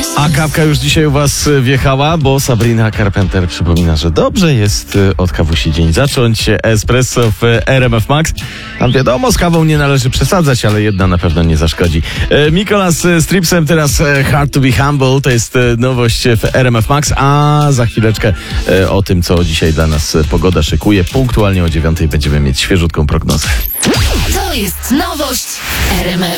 A kawka już dzisiaj u was wjechała, bo Sabrina Carpenter przypomina, że dobrze jest od kawusi dzień zacząć. Espresso w RMF Max. Tam wiadomo, z kawą nie należy przesadzać, ale jedna na pewno nie zaszkodzi. Mikolas z Tripsem, teraz Hard to be Humble. To jest nowość w RMF Max, a za chwileczkę o tym, co dzisiaj dla nas pogoda szykuje. Punktualnie o 9:00 będziemy mieć świeżutką prognozę. To jest nowość RMF